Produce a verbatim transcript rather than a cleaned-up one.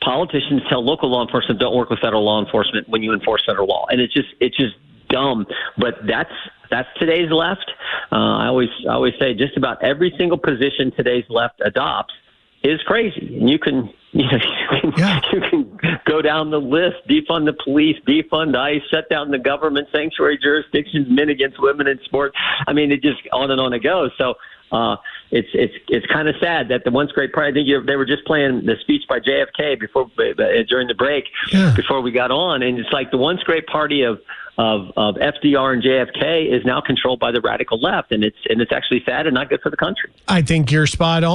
politicians tell local law enforcement don't work with federal law enforcement when you enforce federal law, and it's just it's just dumb. But that's that's today's left. Uh, I always I always say just about every single position today's left adopts is crazy, and you can you know you can, yeah. you can go down the list: defund the police, defund ICE, shut down the government, sanctuary jurisdictions, men against women in sports. I mean, it just on and on it goes. So. Uh, it's it's it's kind of sad that the once great party. I think you, they were just playing the speech by J F K before uh, during the break yeah. before we got on, and it's like the once great party of, of of F D R and J F K is now controlled by the radical left, and it's and it's actually sad and not good for the country. I think you're spot on.